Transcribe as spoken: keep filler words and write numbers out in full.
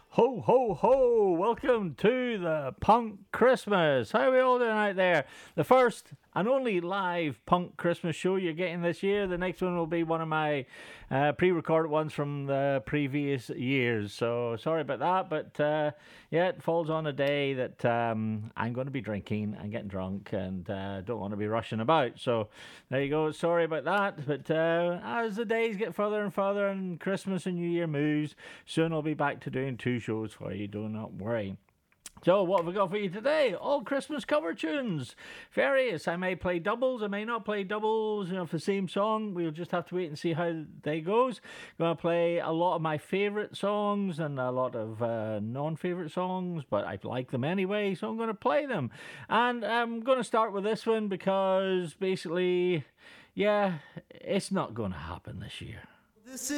Ho, ho, ho! Welcome to the Punk Christmas. How are we all doing out there? The first and only live Punk Christmas show you're getting this year. The next one will be one of my uh, pre-recorded ones from the previous years. So sorry about that, but uh, yeah, it falls on a day that um, I'm going to be drinking and getting drunk and uh, don't want to be rushing about. So there you go. Sorry about that, but uh, as the days get further and further and Christmas and New Year moves, soon I'll be back to doing two shows for you. Do not worry. So, what have we got for you today? All Christmas cover tunes. Various. I may play doubles, I may not play doubles, you know, for the same song. We'll just have to wait and see how the day goes. Going to play a lot of my favourite songs and a lot of uh, non-favourite songs, but I like them anyway, so I'm going to play them. And I'm going to start with this one because basically, yeah, it's not going to happen this year. This